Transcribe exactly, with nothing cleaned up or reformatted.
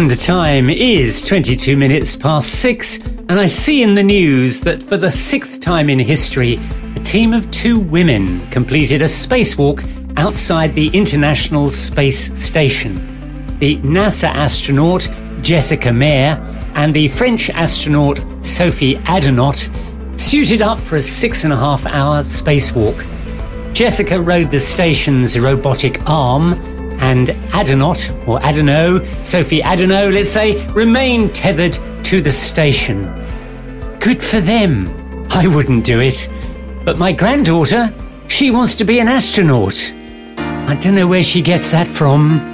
And the time is twenty-two minutes past six, and I see in the news that for the sixth time in history, a team of two women completed a spacewalk outside the International Space Station. The NASA astronaut Jessica Meir and the French astronaut Sophie Adenaude suited up for a six and a half hour spacewalk. Jessica rode the station's robotic arm, and Adenaude, or Adeno, Sophie Adeno, let's say, remained tethered to the station. Good for them. I wouldn't do it. But my granddaughter, she wants to be an astronaut. I don't know where she gets that from.